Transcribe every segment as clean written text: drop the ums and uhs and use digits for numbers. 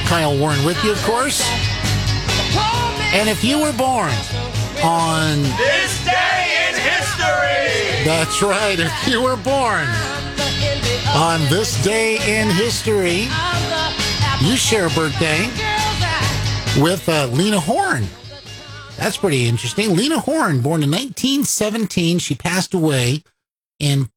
Kyle Warren with you, of course. And if you were born on this day in history, that's right, if you were born on this day in history, you share a birthday with Lena Horne. That's pretty interesting. Lena Horne, born in 1917. She passed away in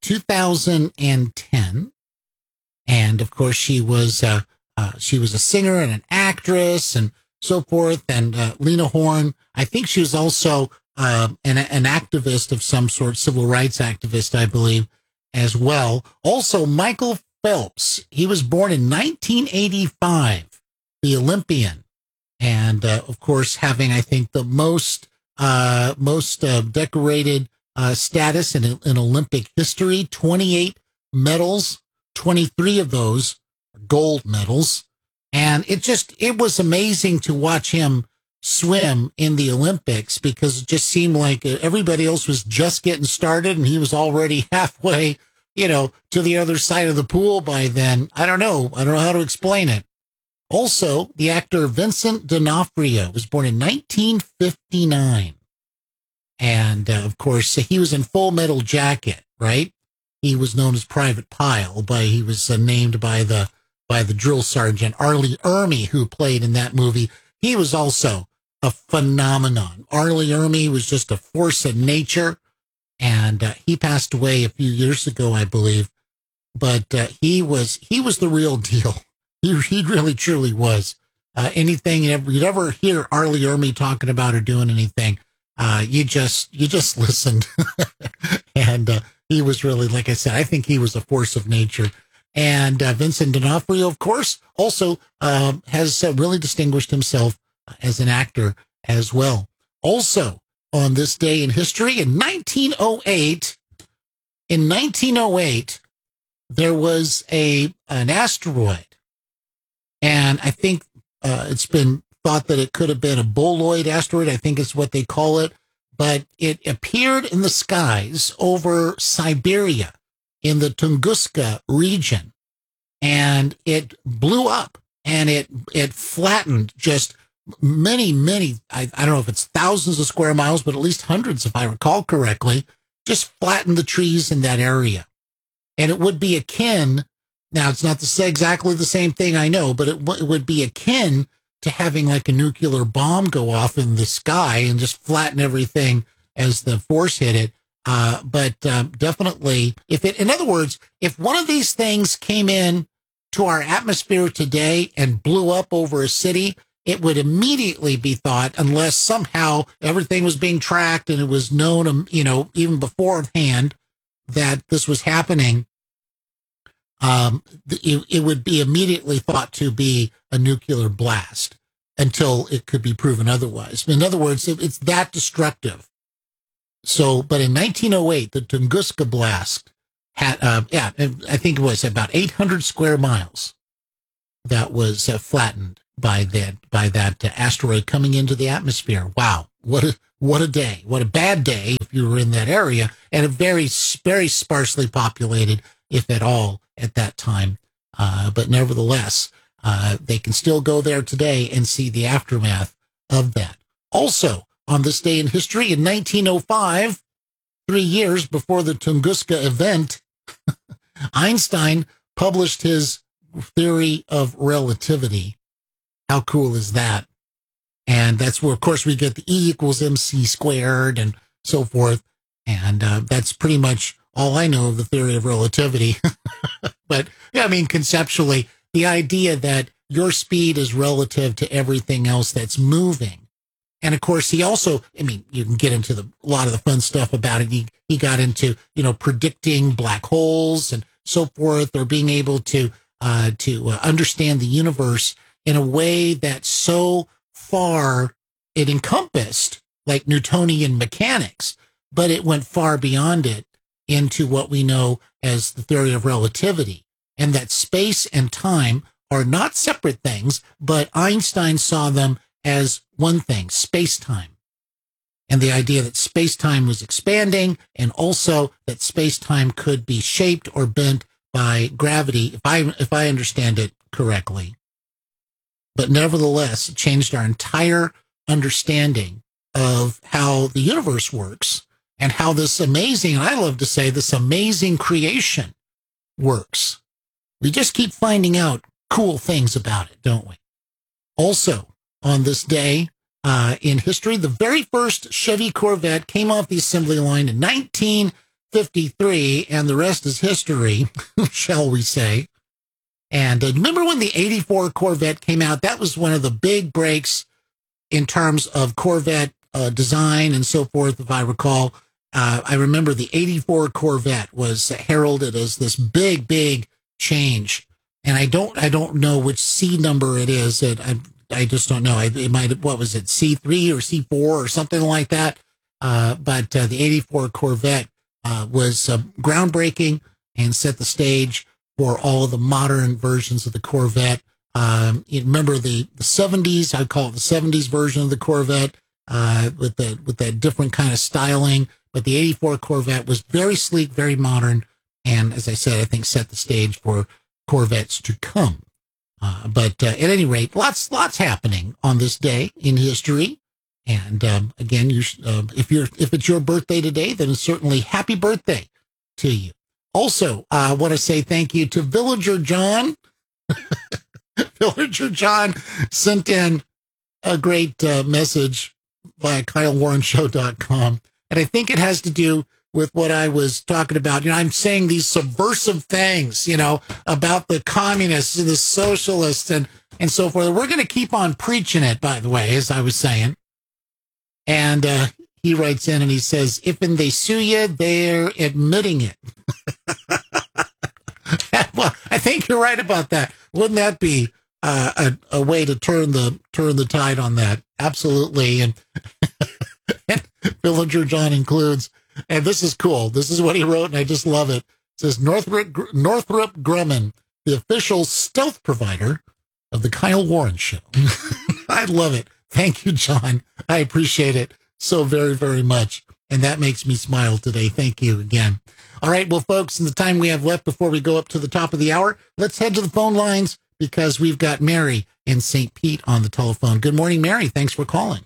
2010. And, of course, she was a singer and an actress and so forth. And Lena Horne, I think she was also an activist of some sort, civil rights activist, I believe, as well. Also, Michael Phelps, he was born in 1985, the Olympian. And, of course, having, I think, the most decorated status in Olympic history, 28 medals, 23 of those gold medals. And it was amazing to watch him swim in the Olympics because it just seemed like everybody else was just getting started and he was already halfway, to the other side of the pool by then. I don't know how to explain it. Also, the actor Vincent D'Onofrio was born in 1959. And, of course, he was in Full Metal Jacket, right? He was known as Private Pyle, but he was named by the drill sergeant, R. Lee Ermey, who played in that movie. He was also a phenomenon. R. Lee Ermey was just a force of nature, and he passed away a few years ago, I believe. But he was the real deal. He really, truly was. Anything you'd ever hear R. Lee Ermey talking about or doing anything, you just listened. And he was really, like I said, I think he was a force of nature. And Vincent D'Onofrio, of course, also has really distinguished himself as an actor as well. Also, on this day in history, in 1908, there was an asteroid. And I think it's been thought that it could have been a boloid asteroid. I think it's what they call it. But it appeared in the skies over Siberia in the Tunguska region. And it blew up and it flattened just many, I don't know if it's thousands of square miles, but at least hundreds, if I recall correctly, just flattened the trees in that area. And it would be akin. Now, it's not to say exactly the same thing, I know, but it would be akin to having like a nuclear bomb go off in the sky and just flatten everything as the force hit it. But definitely, in other words, if one of these things came in to our atmosphere today and blew up over a city, it would immediately be thought, unless somehow everything was being tracked and it was known, even beforehand that this was happening, it would be immediately thought to be a nuclear blast until it could be proven otherwise. In other words, it's that destructive. So, but in 1908, the Tunguska blast had, I think it was about 800 square miles that was flattened by that asteroid coming into the atmosphere. Wow. What a day. What a bad day if you were in that area, and a very, very sparsely populated, if at all, at that time. But nevertheless, they can still go there today and see the aftermath of that. Also, on this day in history, in 1905, 3 years before the Tunguska event, Einstein published his theory of relativity. How cool is that? And that's where, of course, we get the E equals MC squared and so forth. And that's pretty much all I know of the theory of relativity. But, yeah, I mean, conceptually, the idea that your speed is relative to everything else that's moving. And, of course, he also, I mean, you can get into a lot of the fun stuff about it. He got into, predicting black holes and so forth, or being able to understand the universe in a way that so far it encompassed like Newtonian mechanics, but it went far beyond it into what we know as the theory of relativity, and that space and time are not separate things, but Einstein saw them as one thing, space-time. And the idea that space-time was expanding, and also that space-time could be shaped or bent by gravity, if I understand it correctly. but nevertheless, it changed our entire understanding of how the universe works and how this amazing, I love to say, this amazing creation works. We just keep finding out cool things about it, don't we? Also, on this day in history, the very first Chevy Corvette came off the assembly line in 1953, and the rest is history, shall we say. And remember when the 84 Corvette came out? That was one of the big breaks in terms of Corvette design and so forth, if I recall. I remember the 84 Corvette was heralded as this big, big change. And I don't know which C number it is. I just don't know. It might have, what was it, C3 or C4 or something like that. But the 84 Corvette was groundbreaking and set the stage for all of the modern versions of the Corvette. You remember the 70s, I'd call it the 70s version of the Corvette, with that different kind of styling. But the 84 Corvette was very sleek, very modern. And as I said, I think set the stage for Corvettes to come. But at any rate, lots happening on this day in history. And again, if it's your birthday today, then certainly happy birthday to you. Also, I want to say thank you to Villager John. Villager John sent in a great message via KyleWarrenShow.com. And I think it has to do with what I was talking about. I'm saying these subversive things, about the communists and the socialists and so forth. We're going to keep on preaching it, by the way, as I was saying. And he writes in and he says, if they sue you, they're admitting it. Well, I think you're right about that. Wouldn't that be a way to turn the tide on that? Absolutely. And Villager John includes, and this is cool. This is what he wrote, and I just love it. It says, Northrop Grumman, the official stealth provider of the Kyle Warren Show. I love it. Thank you, John. I appreciate it so very, very much. And that makes me smile today. Thank you again. All right, well, folks, in the time we have left before we go up to the top of the hour, let's head to the phone lines because we've got Mary in St. Pete on the telephone. Good morning, Mary. Thanks for calling.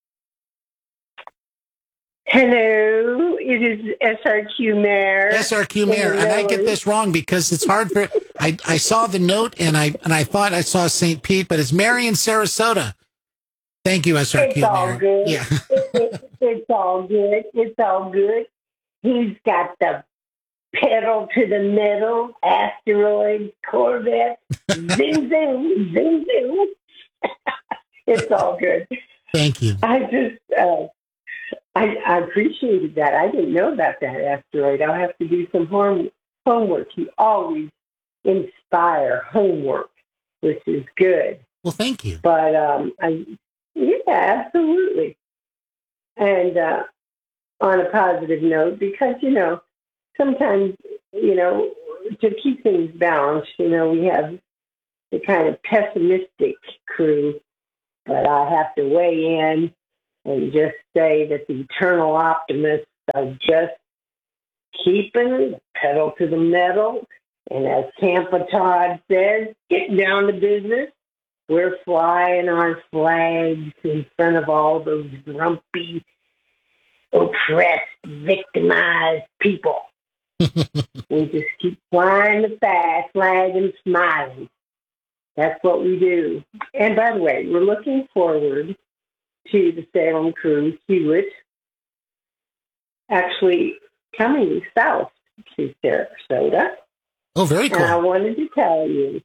Hello, it is SRQ Mayor. SRQ Mayor, and I get this wrong because it's hard for. I saw the note and I thought I saw St. Pete, but it's Mary in Sarasota. Thank you, SRQ It's all Mayor. good. Yeah, It's all good. It's all good. He's got the pedal to the metal, asteroid, Corvette, zing, zing, zing, zing. It's all good. thank you. I just, I appreciated that. I didn't know about that asteroid. I'll have to do some homework. You always inspire homework, which is good. Well, thank you. But yeah, absolutely. And on a positive note, because sometimes to keep things balanced, we have the kind of pessimistic crew. But I have to weigh in and just say that the eternal optimists are just keeping the pedal to the metal. And as Tampa Todd says, getting down to business. We're flying our flags in front of all those grumpy, oppressed, victimized people. We just keep flying the flag and smiling. That's what we do. And by the way, we're looking forward to the Salem Cruise Hewitt actually coming south to Sarasota. Oh, very cool. And I wanted to tell you,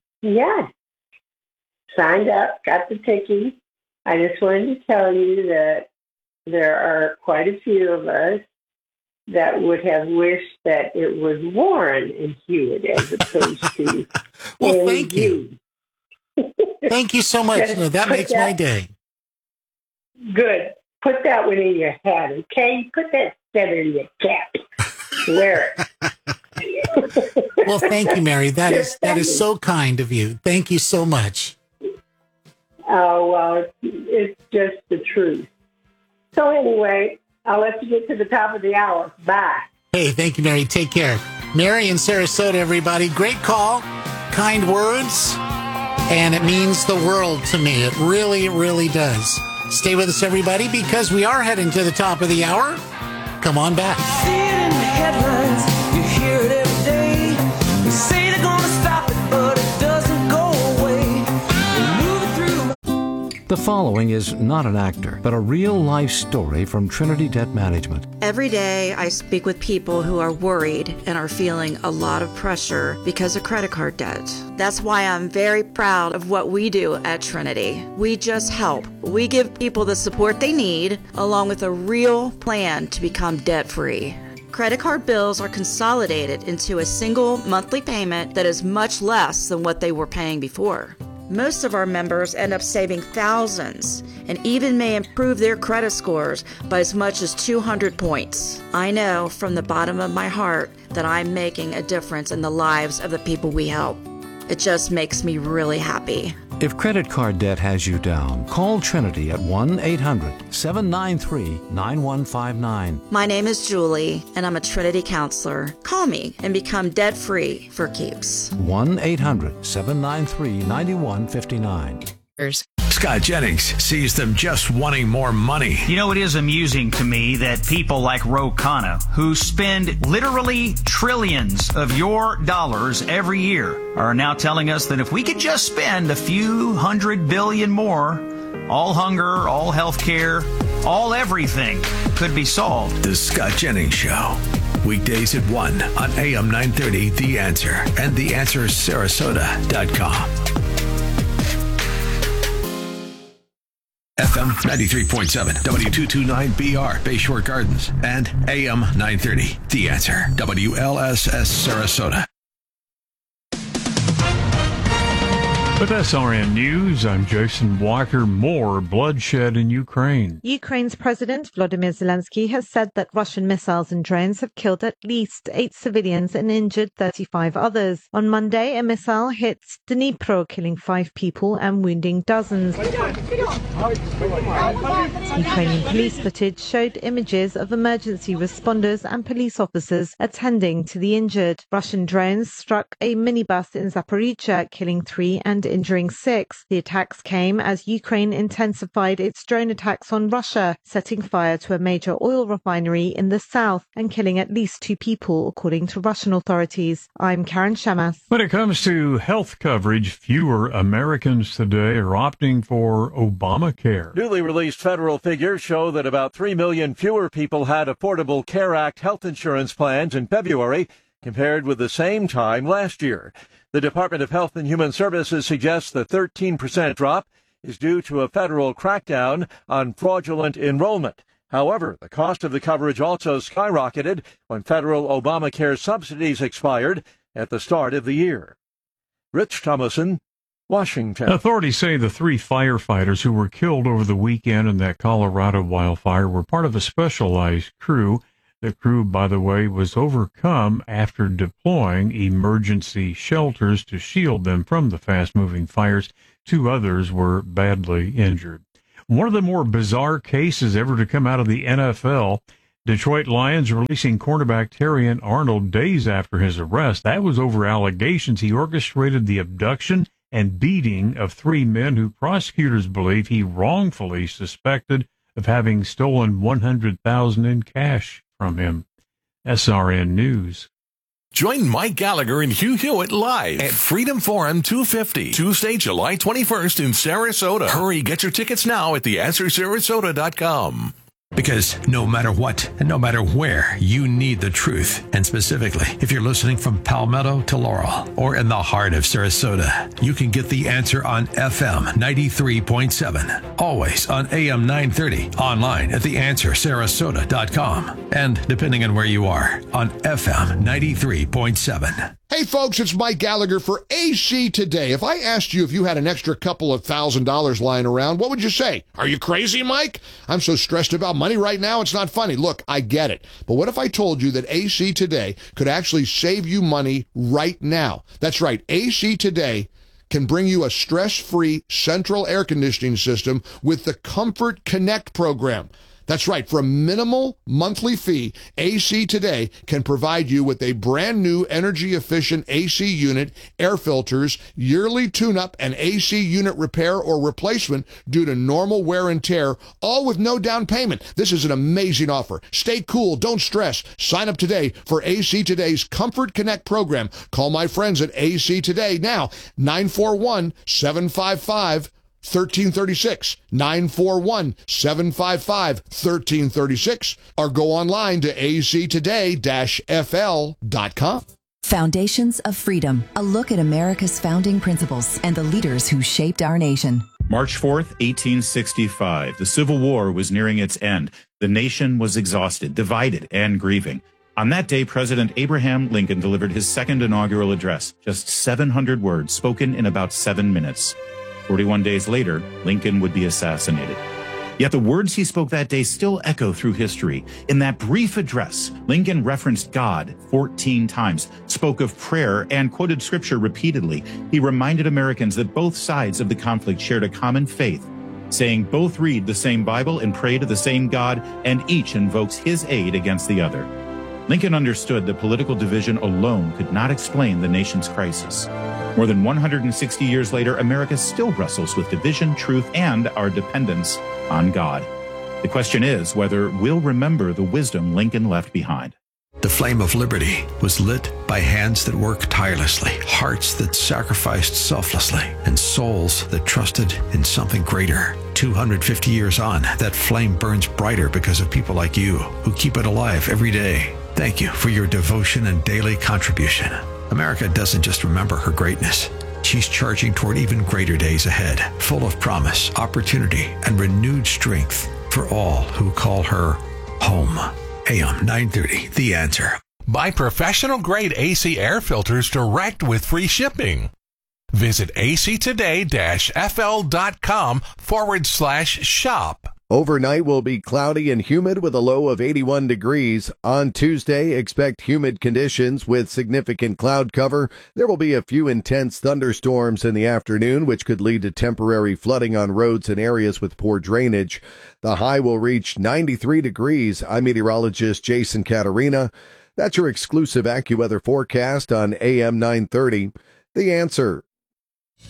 signed up, got the ticket. I just wanted to tell you that there are quite a few of us that would have wished that it was Warren and Hewitt as opposed to well, thank you. Thank you so much. No, that makes my day. Good. Put that one in your hat, okay? Put that feather in your cap. Wear it. Well, thank you, Mary. That is so kind of you. Thank you so much. Oh, well, it's just the truth. So anyway, I'll let you get to the top of the hour. Bye. Hey, thank you, Mary. Take care. Mary in Sarasota, everybody. Great call. Kind words. and it means the world to me. It really, really does. Stay with us, everybody, because we are heading to the top of the hour. Come on back. See it in the headlines, you hear it every day. You say they're gonna stop it, but it doesn't go away. They move it through. The following is not an actor, but a real-life story from Trinity Debt Management. Every day I speak with people who are worried and are feeling a lot of pressure because of credit card debt. That's why I'm very proud of what we do at Trinity. We just help. We give people the support they need, along with a real plan to become debt-free. Credit card bills are consolidated into a single monthly payment that is much less than what they were paying before. Most of our members end up saving thousands and even may improve their credit scores by as much as 200 points. I know from the bottom of my heart that I'm making a difference in the lives of the people we help. It just makes me really happy. If credit card debt has you down, call Trinity at 1-800-793-9159. My name is Julie, and I'm a Trinity counselor. Call me and become debt-free for keeps. 1-800-793-9159. Scott Jennings sees them just wanting more money. You know, it is amusing to me that people like Ro Khanna, who spend literally trillions of your dollars every year, are now telling us that if we could just spend a few $100 billion more, all hunger, all health care, all everything could be solved. The Scott Jennings Show. Weekdays at 1 on AM 930, The Answer, and TheAnswerSarasota.com. FM 93.7, W229BR, Bayshore Gardens, and AM 930, The Answer, WLSS Sarasota. With SRN News, I'm Jason Walker. More bloodshed in Ukraine. Ukraine's President Volodymyr Zelensky has said that Russian missiles and drones have killed at least 8 civilians and injured 35 others. On Monday, a missile hit Dnipro, killing 5 people and wounding dozens. Ukrainian police footage showed images of emergency responders and police officers attending to the injured. Russian drones struck a minibus in Zaporizhzhia, killing 3 and injuring 6. The attacks came as Ukraine intensified its drone attacks on Russia, setting fire to a major oil refinery in the south and killing at least 2 people, according to Russian authorities. I'm Karen Shamas. When it comes to health coverage, fewer Americans today are opting for Obamacare. Newly released federal figures show that about 3 million fewer people had Affordable Care Act health insurance plans in February compared with the same time last year. The Department of Health and Human Services suggests the 13% drop is due to a federal crackdown on fraudulent enrollment. However, the cost of the coverage also skyrocketed when federal Obamacare subsidies expired at the start of the year. Rich Thomason, Washington. Authorities say the 3 firefighters who were killed over the weekend in that Colorado wildfire were part of a specialized crew. The crew, by the way, was overcome after deploying emergency shelters to shield them from the fast-moving fires. 2 others were badly injured. One of the more bizarre cases ever to come out of the NFL, Detroit Lions releasing cornerback Terrion Arnold days after his arrest. That was over allegations he orchestrated the abduction and beating of 3 men who prosecutors believe he wrongfully suspected of having stolen $100,000 in cash from him. SRN News. Join Mike Gallagher and Hugh Hewitt live at Freedom Forum 250, Tuesday, July 21st in Sarasota. Hurry, get your tickets now at TheAnswerSarasota.com. Because no matter what and no matter where, you need the truth. And specifically, if you're listening from Palmetto to Laurel or in the heart of Sarasota, you can get The Answer on FM 93.7, always on AM 930, online at TheAnswerSarasota.com, and depending on where you are, on FM 93.7. Hey folks, it's Mike Gallagher for AC Today. If I asked you if you had an extra couple of $1,000 lying around, what would you say? Are you crazy, Mike? I'm so stressed about money right now, it's not funny. Look, I get it. But what if I told you that AC Today could actually save you money right now? That's right. AC Today can bring you a stress-free central air conditioning system with the Comfort Connect program. That's right. For a minimal monthly fee, AC Today can provide you with a brand new energy-efficient AC unit, air filters, yearly tune-up, and AC unit repair or replacement due to normal wear and tear, all with no down payment. This is an amazing offer. Stay cool. Don't stress. Sign up today for AC Today's Comfort Connect program. Call my friends at AC Today now, 941-755-1336, 941-755-1336, or go online to actoday-fl.com. Foundations of Freedom, a look at America's founding principles and the leaders who shaped our nation. March 4th, 1865. The Civil War was nearing its end. The nation was exhausted, divided, and grieving. On that day, President Abraham Lincoln delivered his second inaugural address, just 700 words spoken in about 7 minutes. 41 days later, Lincoln would be assassinated. Yet the words he spoke that day still echo through history. In that brief address, Lincoln referenced God 14 times, spoke of prayer, and quoted scripture repeatedly. He reminded Americans that both sides of the conflict shared a common faith, saying both read the same Bible and pray to the same God, and each invokes his aid against the other. Lincoln understood that political division alone could not explain the nation's crisis. More than 160 years later, America still wrestles with division, truth, and our dependence on God. The question is whether we'll remember the wisdom Lincoln left behind. The flame of liberty was lit by hands that worked tirelessly, hearts that sacrificed selflessly, and souls that trusted in something greater. 250 years on, that flame burns brighter because of people like you who keep it alive every day. Thank you for your devotion and daily contribution. America doesn't just remember her greatness. She's charging toward even greater days ahead, full of promise, opportunity, and renewed strength for all who call her home. AM 930, The Answer. Buy professional-grade AC air filters direct with free shipping. Visit actoday-fl.com/shop. Overnight will be cloudy and humid with a low of 81 degrees. On Tuesday, expect humid conditions with significant cloud cover. There will be a few intense thunderstorms in the afternoon, which could lead to temporary flooding on roads and areas with poor drainage. The high will reach 93 degrees. I'm meteorologist Jason Caterina. That's your exclusive AccuWeather forecast on AM 930. The Answer.